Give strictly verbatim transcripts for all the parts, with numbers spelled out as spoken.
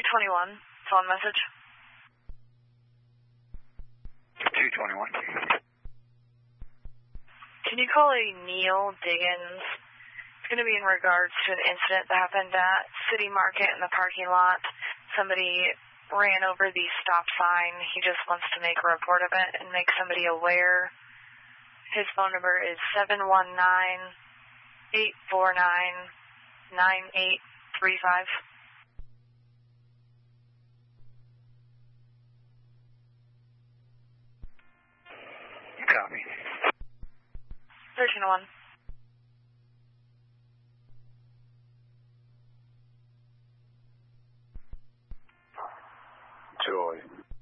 twenty-one, phone message. two twenty-one. Can you call a Neil Diggins? It's going to be in regards to an incident that happened at City Market in the parking lot. Somebody ran over the stop sign. He just wants to make a report of it and make somebody aware. His phone number is seven one nine, eight four nine, nine eight three five. Copy. thirteen oh one. Joy.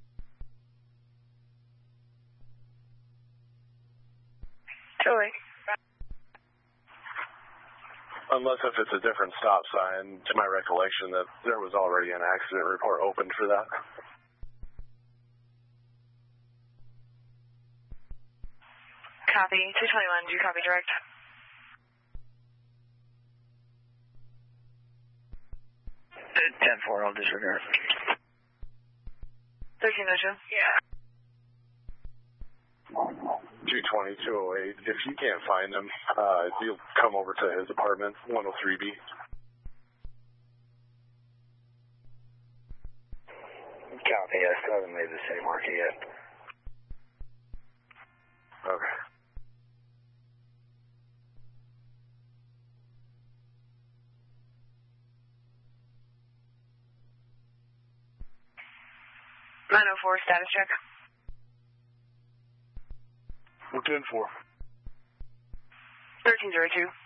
Joy. Unless if it's a different stop sign, to my recollection that there was already an accident report opened for that. Copy. two twenty-one, do you copy direct? ten four, I'll disregard. thirteen oh two. Yeah. two twenty, two oh eight. If you can't find him, uh, you'll come over to his apartment, one oh three B. Copy. I still haven't made the City Market yet. Okay. nine oh four, status check. ten four. thirteen oh two.